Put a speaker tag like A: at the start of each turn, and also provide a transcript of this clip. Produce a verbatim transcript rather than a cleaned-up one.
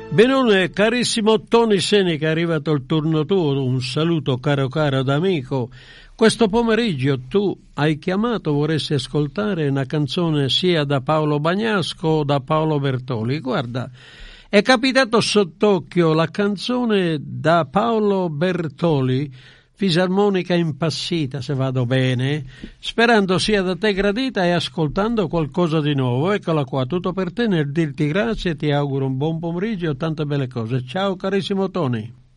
A: Benone, carissimo Tony Seneca, è arrivato il turno tuo, un saluto caro caro d'amico. Questo pomeriggio tu hai chiamato, vorresti ascoltare una canzone sia da Paolo Bagnasco o da Paolo Bertoli. Guarda, è capitato sott'occhio la canzone da Paolo Bertoli, Fisarmonica impassita, se vado bene, sperando sia da te gradita e ascoltando qualcosa di nuovo. Eccola qua, tutto per te, nel dirti grazie, ti auguro un buon pomeriggio e tante belle cose. Ciao carissimo Tony.